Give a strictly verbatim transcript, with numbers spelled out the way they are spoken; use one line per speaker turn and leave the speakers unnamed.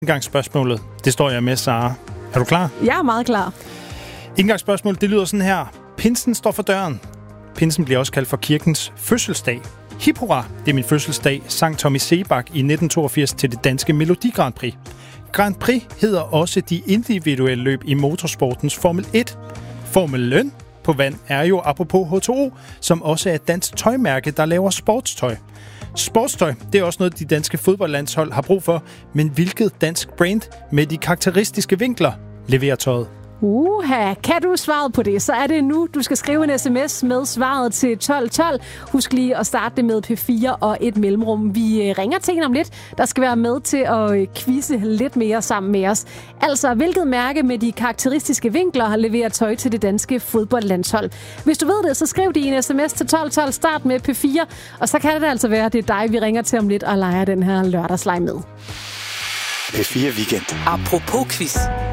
Indgangsspørgsmålet, det står jeg med, Sara. Er du klar?
Jeg er meget klar.
Indgangsspørgsmålet, det lyder sådan her. Pinsen står for døren. Pinsen bliver også kaldt for kirkens fødselsdag. Hip hurra, det er min fødselsdag, sang Tommy Sebak i nitten toogfirs til det danske Melodi Grand Prix. Grand Prix hedder også de individuelle løb i motorsportens Formel et. Formel på vand er jo apropos H to O, som også er et dansk tøjmærke, der laver sportstøj. Sportstøj, det er også noget, de danske fodboldlandshold har brug for, men hvilket dansk brand med de karakteristiske vinkler leverer tøjet?
Uha, kan du svaret på det, så er det nu. Du skal skrive en sms med svaret til tolv tolv. Husk lige at starte det med P fire og et mellemrum. Vi ringer til en om lidt, der skal være med til at quizze lidt mere sammen med os. Altså, hvilket mærke med de karakteristiske vinkler har leveret tøj til det danske fodboldlandshold? Hvis du ved det, så skriv det i en sms til tolv tolv. Start med P fire, og så kan det altså være, at det er dig, vi ringer til om lidt og leger den her lørdagsleg med.
P fire Weekend.
Apropos quiz.